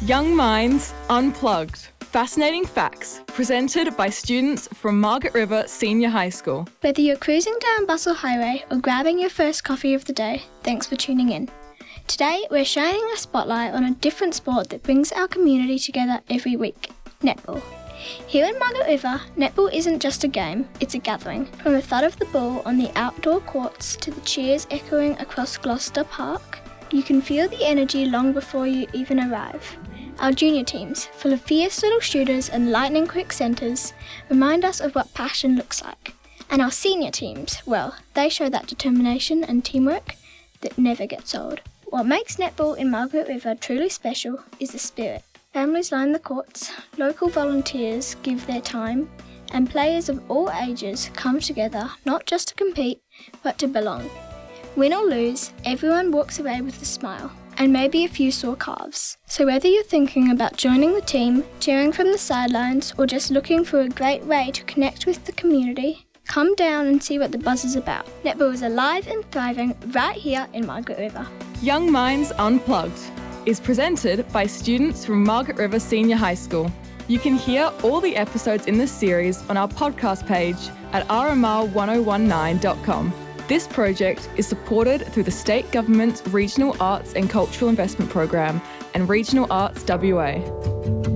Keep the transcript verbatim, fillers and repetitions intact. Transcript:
Young Minds Unplugged. Fascinating facts presented by students from Margaret River Senior High School. Whether you're cruising down Bustle Highway or grabbing your first coffee of the day, thanks for tuning in. Today we're shining a spotlight on a different sport that brings our community together every week, netball. Here in Margaret River, netball isn't just a game, it's a gathering. From the thud of the ball on the outdoor courts to the cheers echoing across Gloucester Park, you can feel the energy long before you even arrive. Our junior teams, full of fierce little shooters and lightning-quick centres, remind us of what passion looks like. And our senior teams, well, they show that determination and teamwork that never gets old. What makes netball in Margaret River truly special is the spirit. Families line the courts, local volunteers give their time, and players of all ages come together not just to compete, but to belong. Win or lose, everyone walks away with a smile, and maybe a few sore calves. So whether you're thinking about joining the team, cheering from the sidelines, or just looking for a great way to connect with the community, come down and see what the buzz is about. Netball is alive and thriving right here in Margaret River. Young Minds Unplugged is presented by students from Margaret River Senior High School. You can hear all the episodes in this series on our podcast page at r m r one oh one nine dot com. This project is supported through the State Government's Regional Arts and Cultural Investment Program and Regional Arts W A.